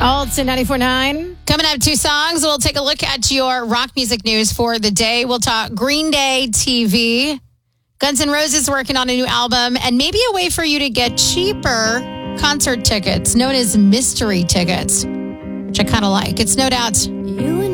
Alts in 94.9. Coming up, 2 songs. We'll take a look at your rock music news for the day. We'll talk Green Day TV. Guns N' Roses working on a new album, and maybe a way for you to get cheaper concert tickets, known as mystery tickets, which I kind of like. It's No Doubt. You and